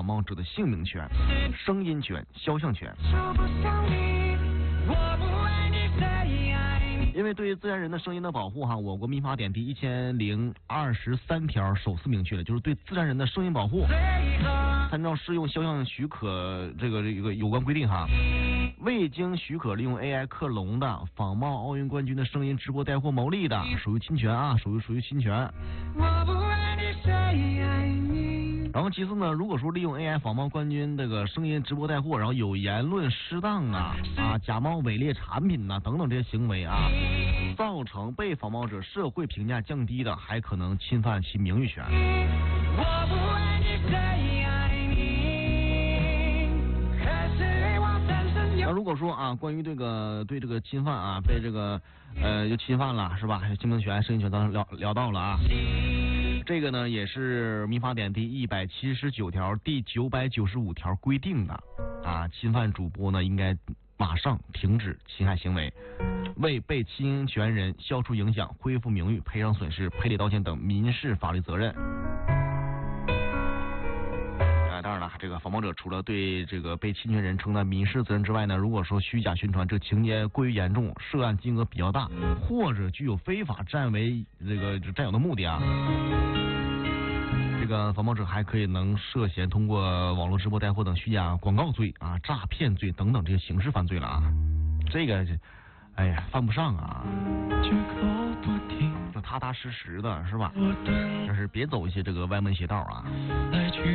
冒者的姓名权、声音权、肖像权。因为对自然人的声音的保护哈，我国民法典第1023条首次明确了，就是对自然人的声音保护，参照适用肖像许可这个有关规定哈，未经许可利用 AI 克隆的、仿冒奥运冠军的声音直播带货牟利的，属于侵权啊，属于侵权。然后其次呢，如果说利用 AI 仿冒冠军这个声音直播带货，然后有言论失当啊、假冒伪劣产品呐、等等这些行为啊，造成被仿冒者社会评价降低的，还可能侵犯其名誉权。那如果说啊，关于对这个侵犯啊，被这个就侵犯了是吧？姓名权、声音权当然聊到了啊。这个呢，也是民法典第179条第995条规定的啊，侵犯主播呢应该马上停止侵害行为，为被侵权人消除影响、恢复名誉、赔偿损失、赔礼道歉等民事法律责任。当然了，这个仿冒者除了对这个被侵权人承担民事责任之外呢，如果说虚假宣传这情节过于严重，涉案金额比较大，或者具有非法占有的目的啊，这个仿冒者还可以能涉嫌通过网络直播带货等虚假广告罪啊、诈骗罪等等这些刑事犯罪了啊。这个哎呀犯不上啊，就踏踏实实的是吧？但是别走一些这个歪门邪道啊。